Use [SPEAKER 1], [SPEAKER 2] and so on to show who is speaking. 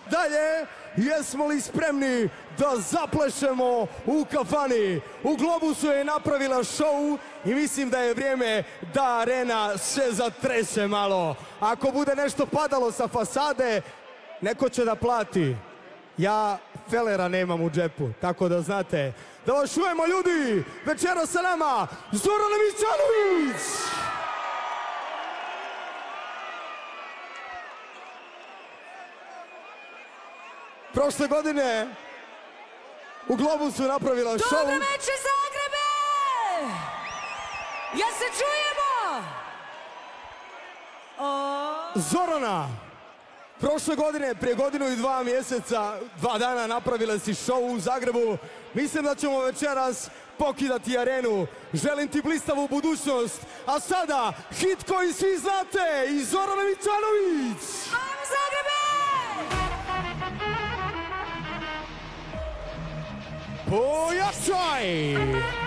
[SPEAKER 1] dalje. Jesmo li spremni da zaplešemo u kafani? U Globusu je napravila show i mislim da je vrijeme da arena se zatrese malo. Ako bude nešto padalo sa fasade, neko će da plati. Ja felera nemam u džepu, tako da znate. Da vas čujemo, ljudi! Večera sa nama Zoran Mićanović! Prošle godine u Globusu napravila show.
[SPEAKER 2] Dobro večer, Zagrebe! Ja se čujemo!
[SPEAKER 1] Zorana, prošle godine, prije godinu i 2 mjeseca, 2 dana napravila si show u Zagrebu. Mislim da ćemo večeras pokidati arenu. Želim ti blistavu budućnost. A sada, hit koji svi znate i Zoran Mićanović!
[SPEAKER 2] Ajmo, Zagrebe!
[SPEAKER 1] Pojačaj!